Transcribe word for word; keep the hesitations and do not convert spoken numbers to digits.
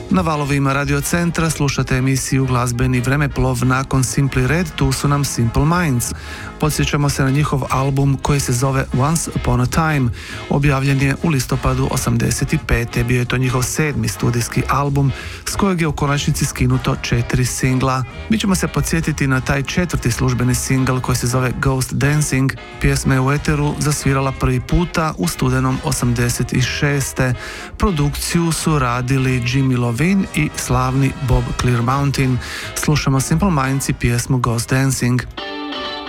Na valovima Radio Centra slušate emisiju Glazbeni vremeplov. Nakon Simply Red tu su nam Simple Minds. Podsjećamo se na njihov album koji se zove Once Upon a Time. Objavljen je u listopadu osamdeset pete. Bio je to njihov sedmi studijski album s kojeg je u konačnici skinuto četiri singla. Mi ćemo se podsjetiti na taj četvrti službeni singl koji se zove Ghost Dancing. Pjesma je u eteru zasvirala prvi puta u studenom osamdeset šeste. Produkciju su radili Jimmy Iovine i slavni Bob Clearmountain. Slušamo Simple Minds i pjesmu Ghost Dancing.